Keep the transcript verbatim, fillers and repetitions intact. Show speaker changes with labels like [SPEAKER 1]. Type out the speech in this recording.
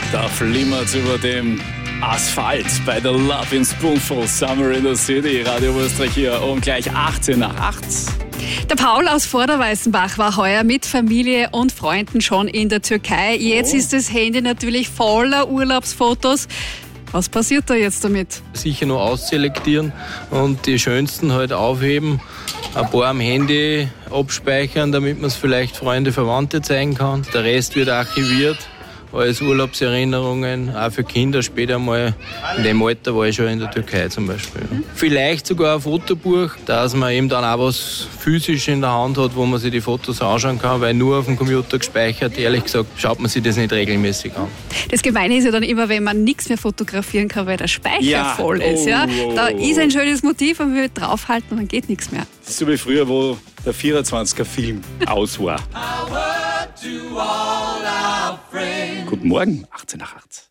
[SPEAKER 1] Da flimmert's über dem Asphalt bei der Love in Spoonful, Summer in the City. Radio Oberösterreich hier um gleich achtzehn nach acht.
[SPEAKER 2] Der Paul aus Vorderweißenbach war heuer mit Familie und Freunden schon in der Türkei. Jetzt
[SPEAKER 1] Oh.
[SPEAKER 2] ist das Handy natürlich voller Urlaubsfotos. Was passiert da jetzt damit?
[SPEAKER 3] Sicher nur ausselektieren und die schönsten halt aufheben, ein paar am Handy abspeichern, damit man es vielleicht Freunde, Verwandte zeigen kann. Der Rest wird archiviert als Urlaubserinnerungen, auch für Kinder später mal. In dem Alter war ich schon in der Türkei zum Beispiel. Mhm. Vielleicht sogar ein Fotobuch, dass man eben dann auch was physisch in der Hand hat, wo man sich die Fotos anschauen kann, weil nur auf dem Computer gespeichert, ehrlich gesagt, schaut man sich das nicht regelmäßig an.
[SPEAKER 2] Das Gemeine ist ja dann immer, wenn man nichts mehr fotografieren kann, weil der Speicher
[SPEAKER 1] Ja.
[SPEAKER 2] voll ist. Ja?
[SPEAKER 1] Oh, oh,
[SPEAKER 2] Da
[SPEAKER 1] oh.
[SPEAKER 2] ist ein schönes Motiv und man will draufhalten und dann geht nichts mehr.
[SPEAKER 1] Das ist so wie früher, wo der vierundzwanziger Film aus war. Guten Morgen, achtzehn nach acht.